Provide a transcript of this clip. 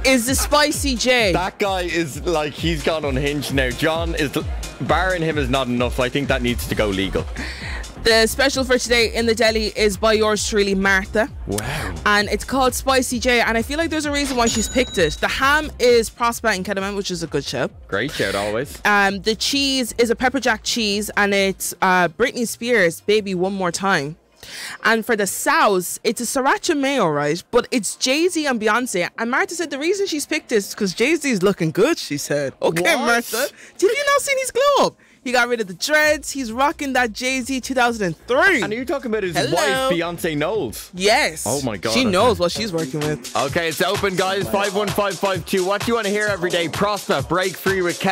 is the Spicy J. That guy is like, he's gone unhinged now. John is, barring him is not enough. I think that needs to go legal. The special for today in the deli is by yours truly, Martha. Wow. And it's called Spicy J, and I feel like there's a reason why she's picked it. The ham is Prosper and Kedaman, which is a good show. Great shout always. The cheese is a pepper jack cheese, and it's Britney Spears' Baby One More Time. And for the sauce, it's a sriracha mayo, right? But it's Jay-Z and Beyonce. And Martha said the reason she's picked this is because Jay-Z is looking good, she said. Okay, What? Martha. Did you not see his glow up? He got rid of the dreads. He's rocking that Jay-Z 2003. And are you talking about his Hello. wife, Beyonce Knowles? Yes. Oh my God. She knows what she's working with. Okay, it's open, guys. 51552. What do you want to hear every day? Prosper, break free with Kev.